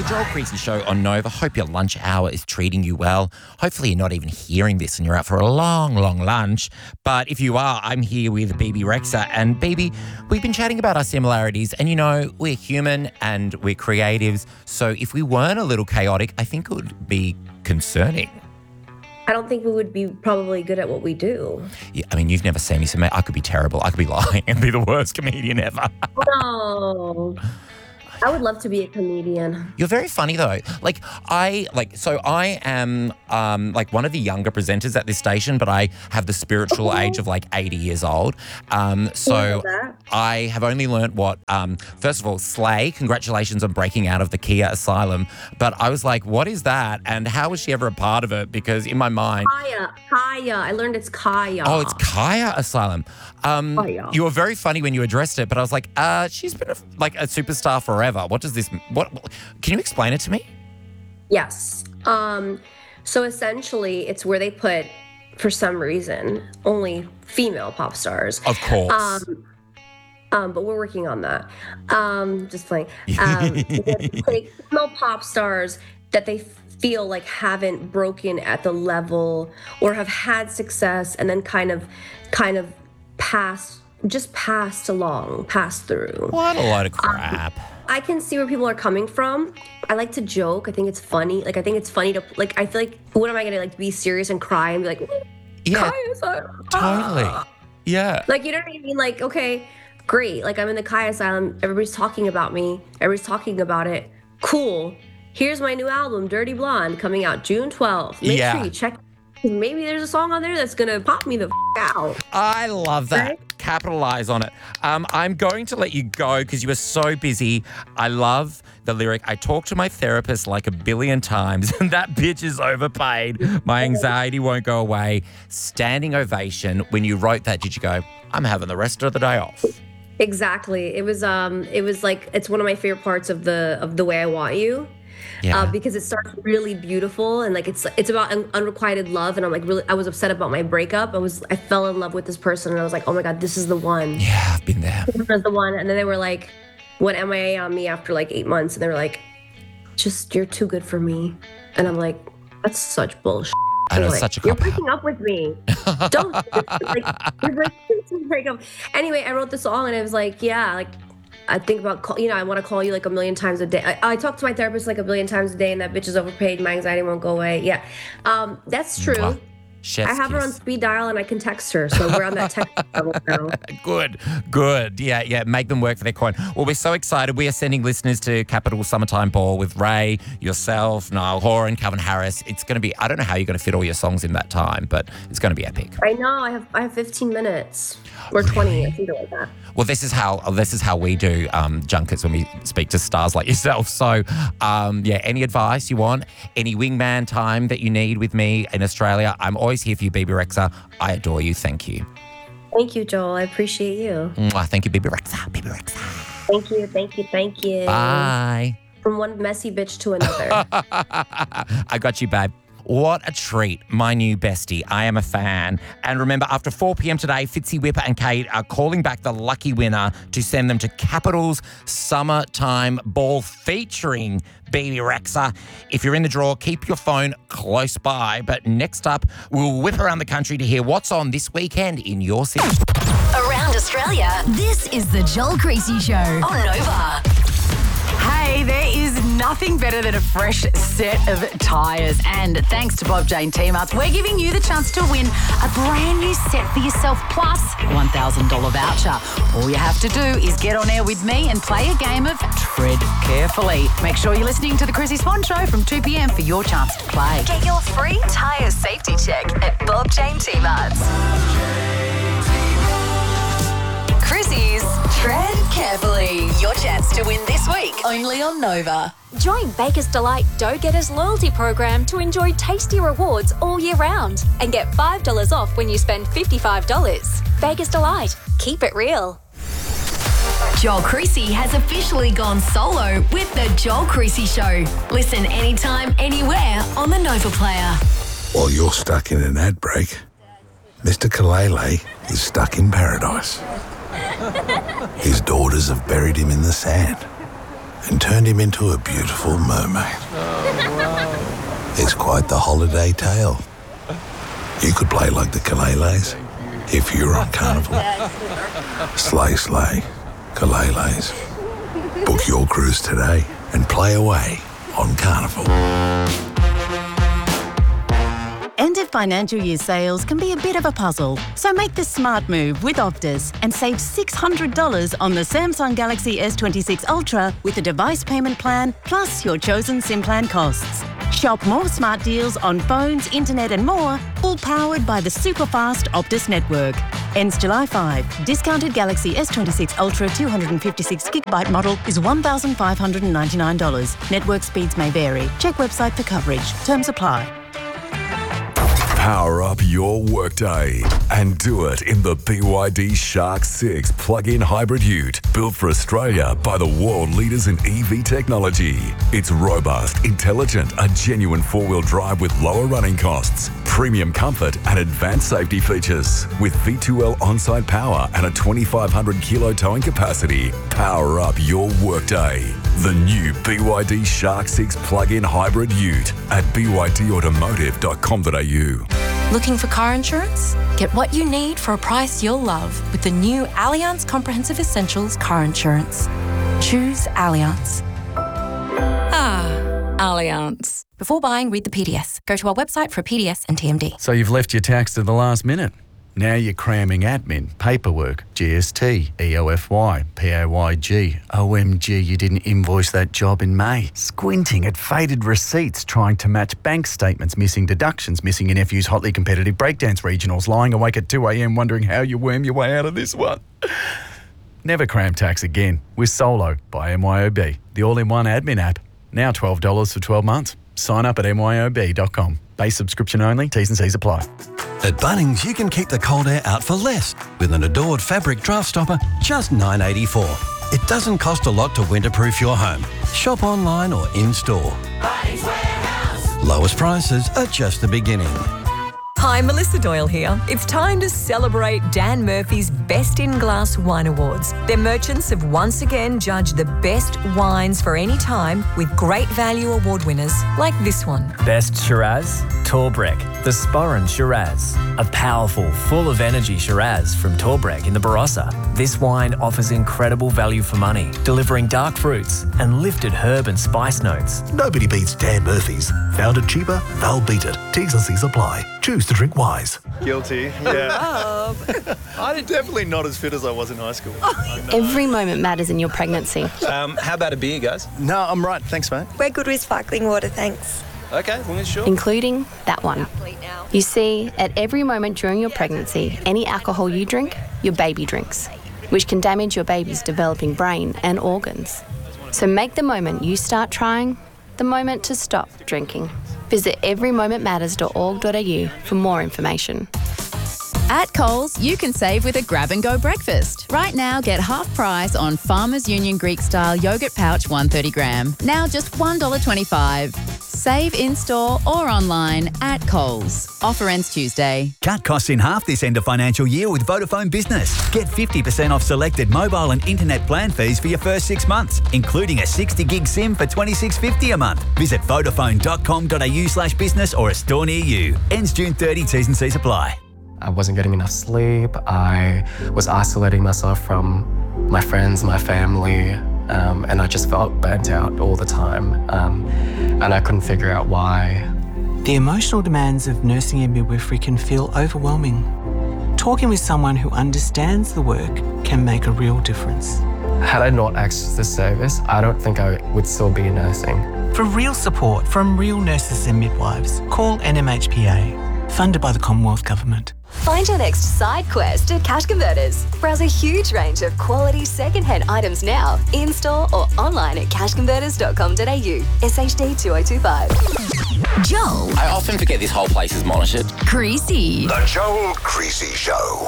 Joel Creasy Show on Nova. Hope your lunch hour is treating you well. Hopefully you're not even hearing this and you're out for a long, long lunch. But if you are, I'm here with BB Rexa. And BB, we've been chatting about our similarities. And, you know, we're human and we're creatives. So if we weren't a little chaotic, I think it would be concerning. I don't think we would be probably good at what we do. Yeah, I mean, you've never seen me, so I could be terrible. I could be lying and be the worst comedian ever. No. I would love to be a comedian. You're very funny though. I am like one of the younger presenters at this station, but I have the spiritual age of like 80 years old. So I have only learnt what, first of all, slay, congratulations on breaking out of the Kia Asylum. But I was like, what is that? And how was she ever a part of it? Because in my mind... Kaya. I learned it's Kaya. Oh, it's Kaya Asylum. Kaya. You were very funny when you addressed it, but I was like, she's been a superstar forever. What does this? What? Can you explain it to me? Yes. So essentially, it's where they put, for some reason, only female pop stars. Of course. But we're working on that. Just playing. Like female pop stars that they feel like haven't broken at the level or have had success and then kind of passed through. What a load of crap. I can see where people are coming from. I like to joke. I think it's funny. I think it's funny to, I feel like, what am I going to, be serious and cry and be like, yeah, totally. Yeah. You know what I mean? Okay, great. I'm in the Kaya Asylum. Everybody's talking about me. Everybody's talking about it. Cool. Here's my new album, Dirty Blonde, coming out June 12th. Make sure you check. Maybe there's a song on there that's going to pop me the out. I love that. Right? Capitalize on it. I'm going to let you go because you are so busy. I love the lyric, I talk to my therapist like a billion times and that bitch is overpaid. My anxiety won't go away. Standing ovation. When you wrote that, did you go, I'm having the rest of the day off? Exactly. It was it's one of my favorite parts of the Way I Want You. Yeah. Because it starts really beautiful and it's about unrequited love, and I was upset about my breakup. I fell in love with this person and I was like, oh my God, this is the one. Yeah, I've been there. This is the one. And then they were like, went MIA on me after 8 months, and they were like, just, you're too good for me. And I'm like, that's such bullshit. I know, such a You're cop out. breaking up with me. Don't you're breaking up. Anyway, I wrote the song and I was like, yeah, I think about, I want to call you a million times a day. I talk to my therapist a billion times a day, and that bitch is overpaid. My anxiety won't go away. Yeah, that's true. Wow. I have her on speed dial and I can text her, so we're on that text level now. Good. Yeah, make them work for their coin. Well, we're so excited. We are sending listeners to Capital Summertime Ball with Ray, yourself, Niall Horan, Calvin Harris. It's going to be, I don't know how you're going to fit all your songs in that time, but it's going to be epic. I know. I have 15 minutes or 20, I think, like that. Well, this is how we do junkets when we speak to stars like yourself. So, any advice you want, any wingman time that you need with me in Australia, I'm always here for you, BB Rexa. I adore you. Thank you. Thank you, Joel. I appreciate you. Thank you, BB Rexa. Thank you. Bye. From one messy bitch to another. I got you, babe. What a treat, my new bestie. I am a fan. And remember, after 4 p.m. today, Fitzy, Whipper and Kate are calling back the lucky winner to send them to Capital's Summertime Ball featuring BB Rexa. If you're in the draw, keep your phone close by. But next up, we'll whip around the country to hear what's on this weekend in your city. Around Australia, this is the Joel Creasy Show on Nova. Hey, there is nothing better than a fresh set of tyres. And thanks to Bob Jane T-Marts, we're giving you the chance to win a brand new set for yourself plus $1,000 voucher. All you have to do is get on air with me and play a game of Tread Carefully. Make sure you're listening to the Chrissy Swan Show from 2 p.m. for your chance to play. Get your free tyre safety check at Bob Jane T-Marts. Chrissy's Tread Carefully. Your chance to win this week, only on Nova. Join Baker's Delight Dough Getters loyalty program to enjoy tasty rewards all year round and get $5 off when you spend $55. Baker's Delight. Keep it real. Joel Creasy has officially gone solo with the Joel Creasy Show. Listen anytime, anywhere on the Nova Player. While you're stuck in an ad break, Mr. Kalele is stuck in paradise. His daughters have buried him in the sand, and turned him into a beautiful mermaid. It's quite the holiday tale. You could play like the Kalele's if you were on Carnival. Slay, slay, Kalele's. Book your cruise today and play away on Carnival. End of financial year sales can be a bit of a puzzle, so make the smart move with Optus and save $600 on the Samsung Galaxy S26 Ultra with a device payment plan plus your chosen SIM plan costs. Shop more smart deals on phones, internet and more, all powered by the super-fast Optus network. Ends July 5. Discounted Galaxy S26 Ultra 256GB model is $1,599. Network speeds may vary. Check website for coverage. Terms apply. Power up your workday and do it in the BYD Shark 6 plug-in hybrid ute, built for Australia by the world leaders in EV technology. It's robust, intelligent, a genuine four-wheel drive with lower running costs, premium comfort and advanced safety features. With V2L on-site power and a 2,500 kilo towing capacity, power up your workday. The new BYD Shark 6 plug-in hybrid ute at bydautomotive.com.au. Looking for car insurance? Get what you need for a price you'll love with the new Allianz Comprehensive Essentials car insurance. Choose Allianz. Allianz. Before buying, read the PDS. Go to our website for a PDS and TMD. So you've left your tax to the last minute. Now you're cramming admin, paperwork, GST, EOFY, PAYG. OMG, you didn't invoice that job in May. Squinting at faded receipts, trying to match bank statements, missing deductions, missing your nephew's hotly competitive breakdance regionals, lying awake at 2 a.m. wondering how you worm your way out of this one. Never cram tax again with Solo by MYOB, the all-in-one admin app. Now $12 for 12 months. Sign up at myob.com. Base subscription only, T's and C's apply. At Bunnings, you can keep the cold air out for less with an Adored fabric draft stopper, just $9.84. It doesn't cost a lot to winterproof your home. Shop online or in-store. Bunnings Warehouse. Lowest prices are just the beginning. Hi, Melissa Doyle here. It's time to celebrate Dan Murphy's Best in Glass Wine Awards. Their merchants have once again judged the best wines for any time with great value award winners like this one. Best Shiraz, Torbrek, the Sporran Shiraz. A powerful, full of energy Shiraz from Torbrek in the Barossa. This wine offers incredible value for money, delivering dark fruits and lifted herb and spice notes. Nobody beats Dan Murphy's. Found it cheaper, they'll beat it. T's and C's apply. Choose to drink wise. Guilty, yeah. I'm definitely not as fit as I was in high school. Every moment matters in your pregnancy. How about a beer, guys? No, I'm right. Thanks, mate. We're good with sparkling water, thanks. Okay, well, sure. Including that one. You see, at every moment during your pregnancy, any alcohol you drink, your baby drinks, which can damage your baby's developing brain and organs. So make the moment you start trying the moment to stop drinking. Visit everymomentmatters.org.au for more information. At Coles, you can save with a grab-and-go breakfast. Right now, get half price on Farmers Union Greek-style yogurt pouch 130 gram. Now just $1.25. Save in-store or online at Coles. Offer ends Tuesday. Cut costs in half this end of financial year with Vodafone Business. Get 50% off selected mobile and internet plan fees for your first 6 months, including a 60 gig SIM for $26.50 a month. Visit vodafone.com.au/business or a store near you. Ends June 30, T's and C's apply. I wasn't getting enough sleep. I was isolating myself from my friends, my family, and I just felt burnt out all the time. And I couldn't figure out why. The emotional demands of nursing and midwifery can feel overwhelming. Talking with someone who understands the work can make a real difference. Had I not accessed this service, I don't think I would still be nursing. For real support from real nurses and midwives, call NMHPA, funded by the Commonwealth Government. Find your next side quest at Cash Converters. Browse a huge range of quality second-hand items now, in-store or online at cashconverters.com.au. SHD 2025. Joel. I often forget this whole place is monitored. Creasy. The Joel Creasy Show.